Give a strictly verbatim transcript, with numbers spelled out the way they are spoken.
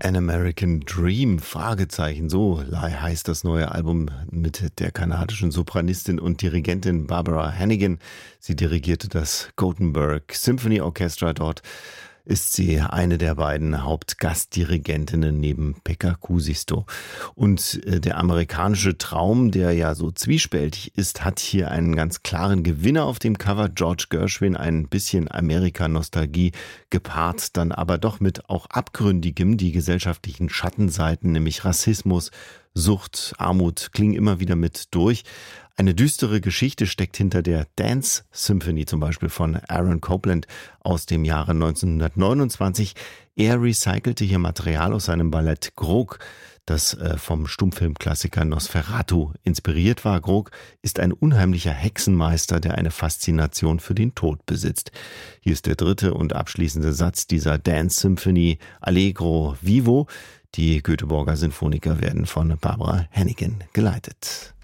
An American Dream, Fragezeichen, so heißt das neue Album mit der kanadischen Sopranistin und Dirigentin Barbara Hannigan. Sie dirigierte das Gothenburg Symphony Orchestra. Dort ist sie eine der beiden Hauptgastdirigentinnen neben Pekka Kuusisto. Und der amerikanische Traum, der ja so zwiespältig ist, hat hier einen ganz klaren Gewinner auf dem Cover. George Gershwin, ein bisschen Amerika-Nostalgie gepaart, dann aber doch mit auch Abgründigem. Die gesellschaftlichen Schattenseiten, nämlich Rassismus, Sucht, Armut, klingen immer wieder mit durch. Eine düstere Geschichte steckt hinter der Dance Symphony, zum Beispiel von Aaron Copland aus dem Jahre neunzehnhundertneunundzwanzig. Er recycelte hier Material aus seinem Ballett Grog, das äh, vom Stummfilmklassiker Nosferatu inspiriert war. Grog ist ein unheimlicher Hexenmeister, der eine Faszination für den Tod besitzt. Hier ist der dritte und abschließende Satz dieser Dance Symphony, Allegro Vivo. Die Göteborger Sinfoniker werden von Barbara Hannigan geleitet.